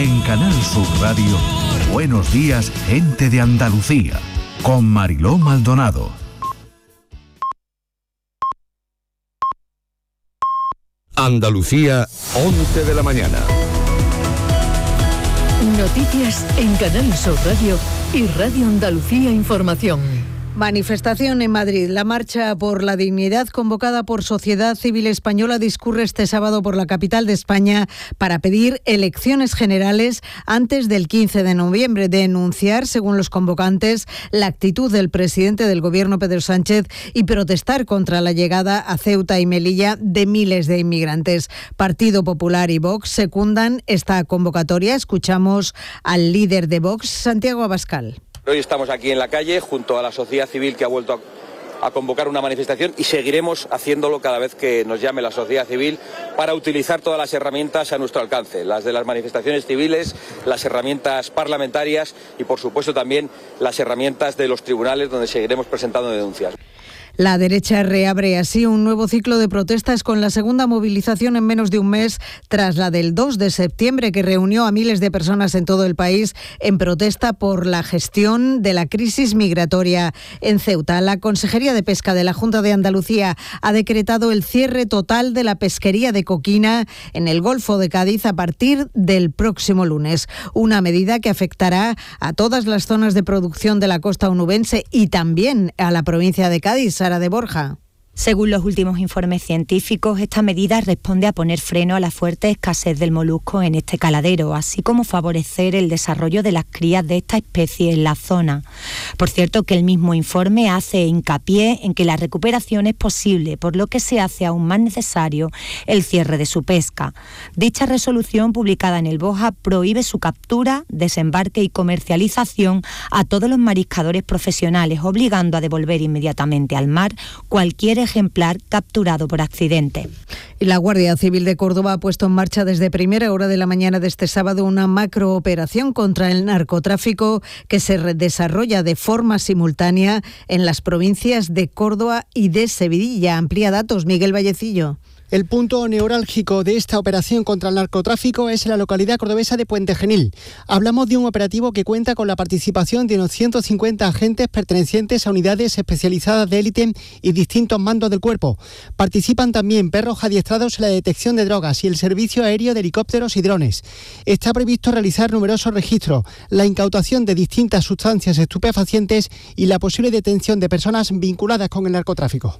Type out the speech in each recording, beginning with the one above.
En Canal Sur Radio, Buenos Días, Gente de Andalucía, con Mariló Maldonado. Andalucía, 11 de la mañana. Noticias en Canal Sur Radio y Radio Andalucía Información. Manifestación en Madrid. La marcha por la dignidad convocada por Sociedad Civil Española discurre este sábado por la capital de España para pedir elecciones generales antes del 15 de noviembre, denunciar, según los convocantes, la actitud del presidente del Gobierno, Pedro Sánchez, y protestar contra la llegada a Ceuta y Melilla de miles de inmigrantes. Partido Popular y Vox secundan esta convocatoria. Escuchamos al líder de Vox, Santiago Abascal. Hoy estamos aquí en la calle junto a la sociedad civil que ha vuelto a convocar una manifestación y seguiremos haciéndolo cada vez que nos llame la sociedad civil para utilizar todas las herramientas a nuestro alcance, las de las manifestaciones civiles, las herramientas parlamentarias y por supuesto también las herramientas de los tribunales donde seguiremos presentando denuncias. La derecha reabre así un nuevo ciclo de protestas con la segunda movilización en menos de un mes tras la del 2 de septiembre que reunió a miles de personas en todo el país en protesta por la gestión de la crisis migratoria en Ceuta. La Consejería de Pesca de la Junta de Andalucía ha decretado el cierre total de la pesquería de coquina en el Golfo de Cádiz a partir del próximo lunes. Una medida que afectará a todas las zonas de producción de la costa onubense y también a la provincia de Cádiz. Sara de Borja. Según los últimos informes científicos, esta medida responde a poner freno a la fuerte escasez del molusco en este caladero, así como favorecer el desarrollo de las crías de esta especie en la zona. Por cierto, que el mismo informe hace hincapié en que la recuperación es posible, por lo que se hace aún más necesario el cierre de su pesca. Dicha resolución, publicada en el BOJA, prohíbe su captura, desembarque y comercialización a todos los mariscadores profesionales, obligando a devolver inmediatamente al mar cualquier ejemplar capturado por accidente. Y la Guardia Civil de Córdoba ha puesto en marcha desde primera hora de la mañana de este sábado una macrooperación contra el narcotráfico que se desarrolla de forma simultánea en las provincias de Córdoba y de Sevilla. Amplía datos, Miguel Vallecillo. El punto neurálgico de esta operación contra el narcotráfico es la localidad cordobesa de Puente Genil. Hablamos de un operativo que cuenta con la participación de unos 150 agentes pertenecientes a unidades especializadas de élite y distintos mandos del cuerpo. Participan también perros adiestrados en la detección de drogas y el servicio aéreo de helicópteros y drones. Está previsto realizar numerosos registros, la incautación de distintas sustancias estupefacientes y la posible detención de personas vinculadas con el narcotráfico.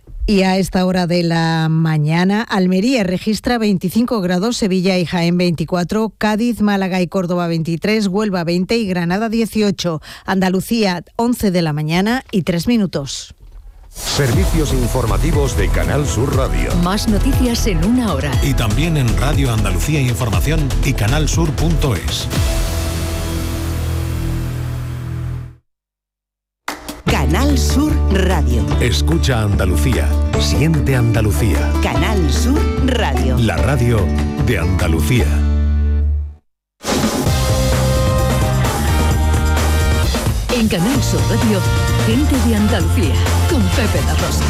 Y a esta hora de la mañana, Almería registra 25 grados, Sevilla y Jaén 24, Cádiz, Málaga y Córdoba 23, Huelva 20 y Granada 18, Andalucía 11 de la mañana y 3 minutos. Servicios informativos de Canal Sur Radio. Más noticias en una hora. Y también en Radio Andalucía Información y canalsur.es. Canal Sur Radio. Escucha Andalucía. Siente Andalucía. Canal Sur Radio. La radio de Andalucía. En Canal Sur Radio, Gente de Andalucía, con Pepe da Rosa.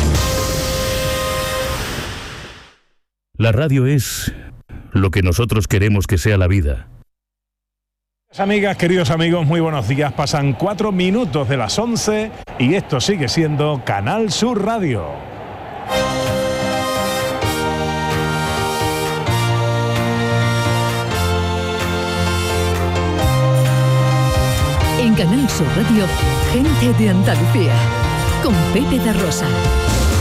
La radio es lo que nosotros queremos que sea la vida. Amigas, queridos amigos, muy buenos días. Pasan 4 minutos de las 11 y esto sigue siendo Canal Sur Radio. En Canal Sur Radio, Gente de Andalucía, con Pepe da Rosa.